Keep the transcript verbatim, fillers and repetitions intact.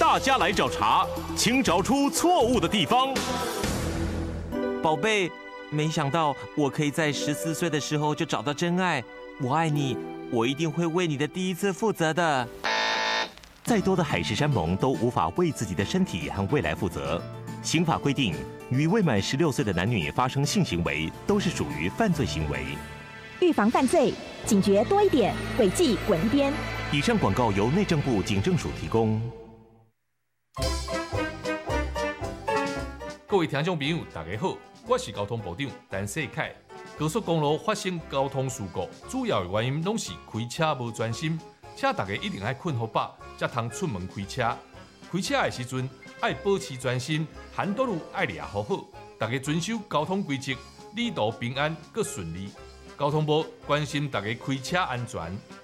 大家来找茬，请找出错误的地方。 宝贝，没想到我可以在十四岁的时候就找到真爱。我爱你，我一定会为你的第一次负责的。 再多的海誓山盟都无法为自己的身体和未来负责。刑法规定，与未满十六岁的男女发生性行为都是属于犯罪行为。 预防犯罪，警觉多一点，违纪滚一边。 以上广告由内政部警政署提供。 各位听众朋友，大家好，我是交通部长陈世凯。高速公路发生交通事故，主要的原因拢是开车无专心，请大家一定要困好饱，才通出门开车。开车的时阵要保持专心，hand道路要抓好好，大家遵守交通规则，旅途平安搁顺利。交通部关心大家开车安全，